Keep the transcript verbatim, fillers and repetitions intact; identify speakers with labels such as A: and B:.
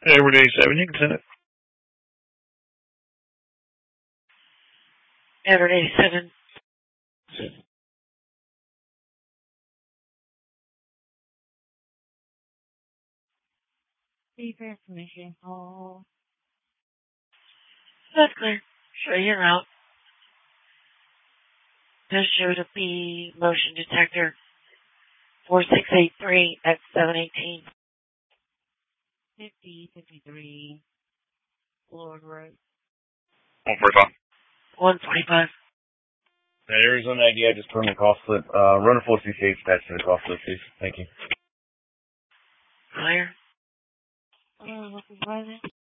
A: Edward eighty-seven, you can send it.
B: Edward eighty-seven.
C: Safe information call.
B: That's clear. Sure, you're out. This should be motion detector four six eight three at seven eighteen.
C: fifty fifty-three. Lord Road.
A: One forty-five.
B: one forty-five.
D: That Arizona I D, I just turned the call slip. Uh, run a full C C H patch to the call slip, please. Thank you.
B: Clear.
C: Uh, what's his